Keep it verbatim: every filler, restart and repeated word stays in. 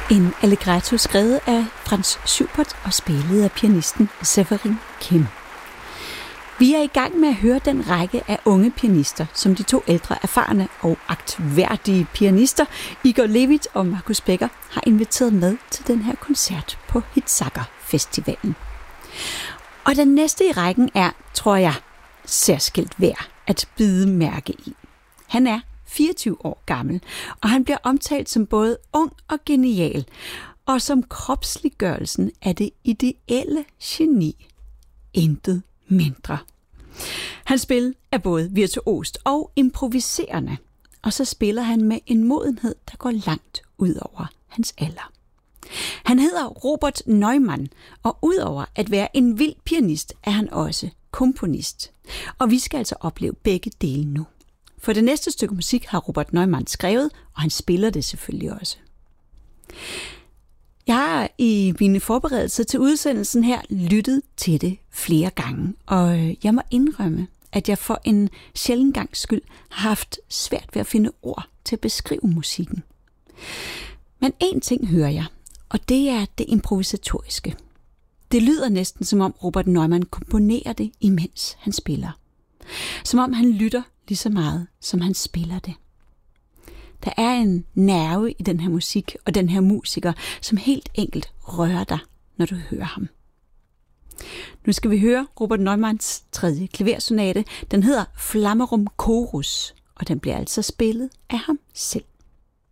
En allegretto skrevet af Franz Schubert og spillet af pianisten Severin Kim. Vi er i gang med at høre den række af unge pianister, som de to ældre, erfarne og agtværdige pianister, Igor Levit og Markus Becker, har inviteret med til den her koncert på Hitzacker Festivalen. Og den næste i rækken er, tror jeg, særskilt værd at bide mærke i. Han er fireogtyve år gammel, og han bliver omtalt som både ung og genial, og som kropsliggørelsen af det ideelle geni. Intet mindre. Hans spil er både virtuost og improviserende, og så spiller han med en modenhed, der går langt ud over hans alder. Han hedder Robert Neumann, og udover at være en vild pianist, er han også komponist. Og vi skal altså opleve begge dele nu. For det næste stykke musik har Robert Neumann skrevet, og han spiller det selvfølgelig også. Jeg har i mine forberedelser til udsendelsen her lyttet til det flere gange, og jeg må indrømme, at jeg for en sjælden gangs skyld har haft svært ved at finde ord til at beskrive musikken. Men én ting hører jeg, og det er det improvisatoriske. Det lyder næsten som om Robert Neumann komponerer det, imens han spiller. Som om han lytter lige så meget, som han spiller det. Der er en nerve i den her musik og den her musiker, som helt enkelt rører dig, når du hører ham. Nu skal vi høre Robert Neumanns tredje klaversonate. Den hedder Flammerum Chorus, og den bliver altså spillet af ham selv.